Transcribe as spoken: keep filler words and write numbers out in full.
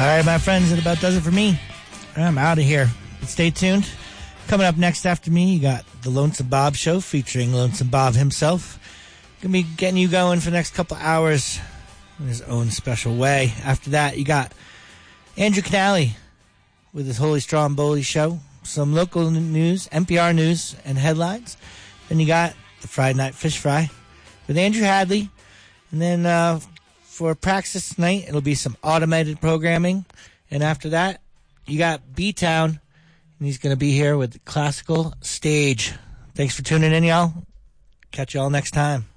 right, my friends, that about does it for me. I'm out of here. But stay tuned. Coming up next after me, you got the Lonesome Bob Show featuring Lonesome Bob himself. Gonna be getting you going for the next couple hours in his own special way. After that, you got Andrew Canale with his Holy Stromboli Show. Some local news, N P R news, and headlines. Then you got the Friday Night Fish Fry with Andrew Hadley. And then uh, for Praxis tonight, it'll be some automated programming. And after that, you got B-Town, and he's going to be here with the Classical Stage. Thanks for tuning in, y'all. Catch y'all next time.